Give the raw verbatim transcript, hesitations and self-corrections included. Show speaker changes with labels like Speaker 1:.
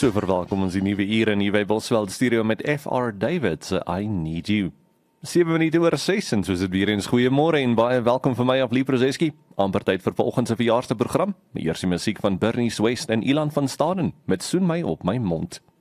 Speaker 1: So verwelkom ons die nuwe uur in die Bosveld studio met F R David se I Need You. sewe minute oor ses en soos dit weer eens goeiemôre en baie welkom vir my af Lee Prozeski. Amper tyd vir vanoggend se verjaarsdagprogram. Die eerste musiek van Bernice West en Ilan van Staden met Soen my op my mond.